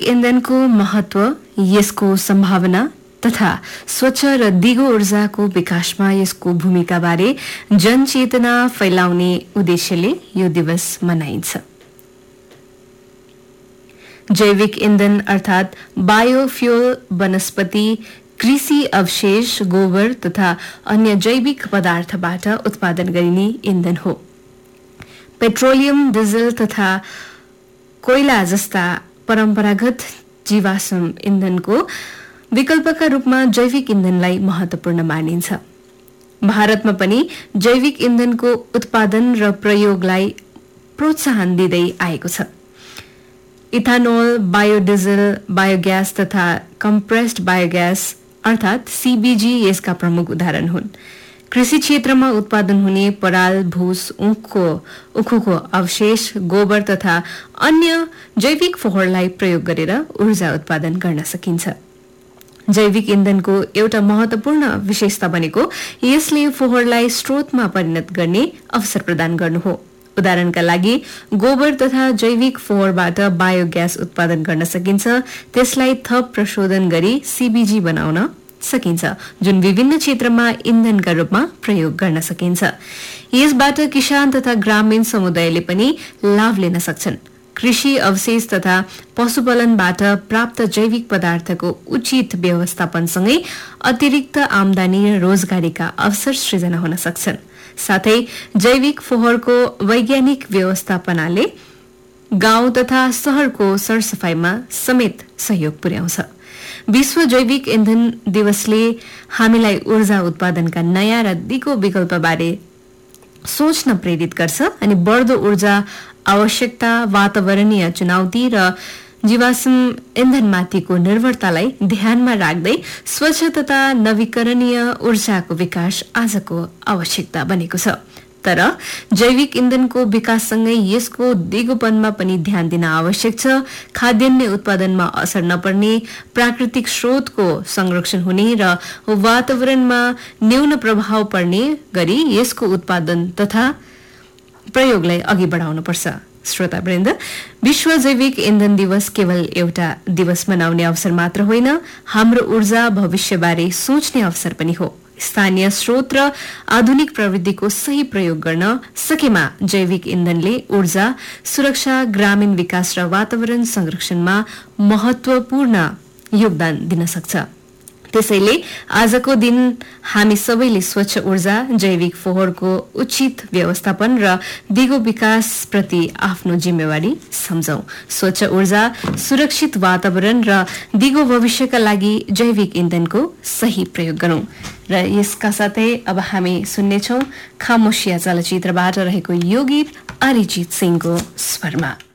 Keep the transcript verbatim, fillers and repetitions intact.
जैविक इन्धनको महत्व, यसको सम्भावना तथा स्वच्छ र दिगो ऊर्जाको विकासमा यसको भूमिकाबारे जनचेतना फैलाउने उद्देश्यले यो दिवस मनाइन्छ। जैविक ईंधन अर्थात बायोफ्यूल वनस्पति, कृषि अवशेष, गोबर तथा अन्य जैविक पदार्थबाट उत्पादन गरिने ईंधन हो। पेट्रोलियम, डिजल तथा कोइला जस्ता परम्परागत जीवाश्म ईंधनको विकल्पका रूपमा जैविक ईंधनलाई महत्वपूर्ण मानिन्छ। भारतमा पनि जैविक ईंधनको उत्पादन र प्रयोगलाई प्रोत्साहन दिँदै आएको छ। इथानोल, बायोडिजल, बायोग्यास तथा कम्प्रेस्ड बायोग्यास अर्थात सीबीजी यसका प्रमुख उदाहरण हुन्। कृषि क्षेत्रमा उत्पादन हुने पराल, भूस, ऊखको उखुको अवशेष, गोबर तथा अन्य जैविक फोहोरलाई प्रयोग गरेर ऊर्जा उत्पादन गर्न सकिन्छ। जैविक ईंधनको एउटा महत्वपूर्ण विशेषता भनेको यसले फोहोरलाई स्रोतमा परिणत गर्ने अवसर प्रदान गर्नु हो। उदाहरणका लागि गोबर तथा जैविक फोहोरबाट बायोग्यास उत्पादन गर्न सकिन्छ। त्यसलाई थप प्रशोधन गरी सीबीजी बनाउन सकिन्छ, जुन विभिन्न क्षेत्रमा ईंधनका रूपमा प्रयोग गर्न सकिन्छ। यसबाट किसान तथा ग्रामीण समुदायले पनि लाभ लिन सक्छन्। कृषि अवशेष तथा पशुपालनबाट प्राप्त जैविक पदार्थको उचित व्यवस्थापनसँगै अतिरिक्त आमदानी र रोजगारीका अवसर सृजना हुन सक्छन्। साथै जैविक फोहोरको वैज्ञानिक व्यवस्थापनाले गाउँ तथा शहरको सरसफाईमा समेत सहयोग पुर्याउँछ। विश्व जैविक ईंधन दिवसले हामीलाई ऊर्जा उत्पादनका नयाँ र दिगो विकल्पबारे सोच्न प्रेरित गर्छ अनि बढ्दो ऊर्जा आवश्यकता, वातावरणीय चुनौती र जीवाश्म ईंधनमाथिको निर्भरतालाई ध्यानमा राख्दै स्वच्छ तथा नवीकरणीय ऊर्जाको विकास आजको आवश्यकता बनेको छ। तर जैविक ईंधनको विकाससँगै यसको दिगोपनमा पनि ध्यान दिन आवश्यक छ। खाद्यान्न उत्पादनमा असर नपर्ने, प्राकृतिक स्रोतको संरक्षण हुने र वातावरणमा न्यून प्रभाव पर्ने गरी यसको उत्पादन तथा प्रयोगलाई अघि बढाउनुपर्छ। श्रोतावृन्द, विश्व जैविक ईंधन दिवस केवल एउटा दिवस मनाउने अवसर मात्र होइन, हाम्रो ऊर्जा भविष्यबारे सोच्ने अवसर पनि हो। स्थानीय स्रोत र आधुनिक प्रविधिको सही प्रयोग गर्न सकेमा जैविक ईंधनले ऊर्जा सुरक्षा, ग्रामीण विकास र वातावरण संरक्षणमा महत्वपूर्ण योगदान दिन सक्छ। त्यसैले आजको दिन हामी सबैले स्वच्छ ऊर्जा, जैविक फोहोरको उचित व्यवस्थापन र दिगो विकास प्रति आफ्नो जिम्मेवारी सम्झौं। स्वच्छ ऊर्जा, सुरक्षित वातावरण र दिगो भविष्यका लागि जैविक ईंधनको सही प्रयोग गरौं। र यसका साथै अब हामी सुन्नेछौं खामोशिया चलचित्रबाट रहेको यो गीत अरिजित सिंहको स्वरमा।